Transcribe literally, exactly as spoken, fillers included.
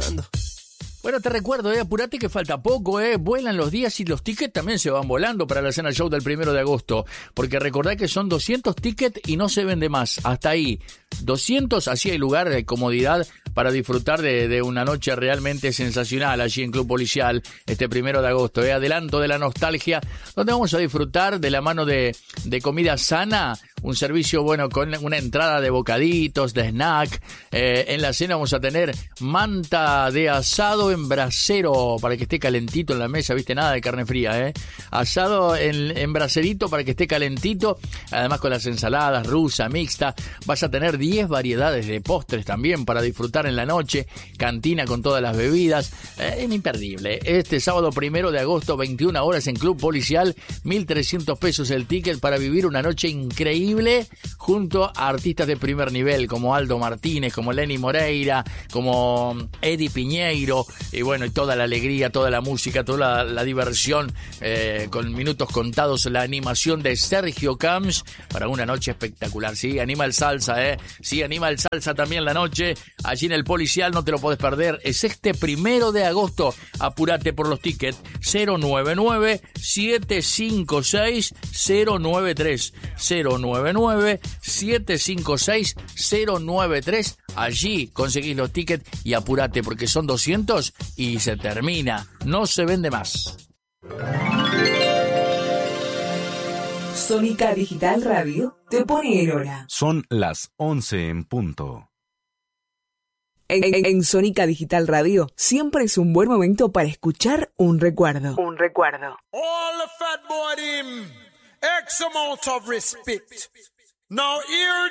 sonando. Bueno, te recuerdo, eh, apurate que falta poco, eh, vuelan los días y los tickets también se van volando para la cena show del primero de agosto, porque recordá que son doscientos tickets y no se vende más, hasta ahí, doscientos, así hay lugar de comodidad para disfrutar de, de una noche realmente sensacional allí en Club Policial, este primero de agosto, eh, adelanto de la nostalgia, donde vamos a disfrutar de la mano de, de comida sana, un servicio bueno con una entrada de bocaditos, de snack, eh, en la cena vamos a tener manta de asado en brasero para que esté calentito en la mesa, viste, nada de carne fría, eh. Asado en, en braserito para que esté calentito, además con las ensaladas rusa, mixta, vas a tener diez variedades de postres también para disfrutar en la noche, cantina con todas las bebidas, eh, es imperdible. Este sábado primero de agosto, veintiuna horas en Club Policial, mil trescientos pesos el ticket para vivir una noche increíble junto a artistas de primer nivel como Aldo Martínez, como Lenny Moreira, como Eddie Piñeiro, y bueno, y toda la alegría, toda la música, toda la, la diversión, eh, con minutos contados, la animación de Sergio Camps para una noche espectacular. Sí, anima el salsa, eh. Sí, anima el salsa también la noche, allí en el Policial, no te lo podés perder. Es este primero de agosto, apurate por los tickets, cero nueve nueve, siete cinco seis, cero nueve tres, cero nueve nueve, siete cinco seis, cero nueve tres, allí conseguís los tickets y apurate porque son doscientos y se termina, no se vende más. Sónica Digital Radio te pone en hora. Son las once en punto. En, en, en Sónica Digital Radio siempre es un buen momento para escuchar un recuerdo. Un recuerdo. All the fat boy him X amount of respect. Now hear